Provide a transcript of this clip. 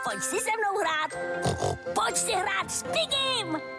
Pojď si se mnou hrát. Pojď si hrát s Pigim.